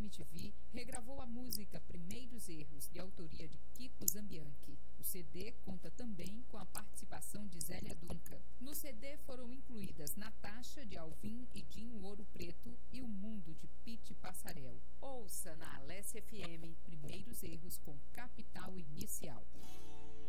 MTV, regravou a música Primeiros Erros, de autoria de Kiko Zambianchi. O CD conta também com a participação de Zélia Duncan. No CD foram incluídas Natasha, de Alvin e Dinho Ouro Preto, e O Mundo, de Pete Passarel. Ouça na Alessia FM Primeiros Erros com Capital Inicial.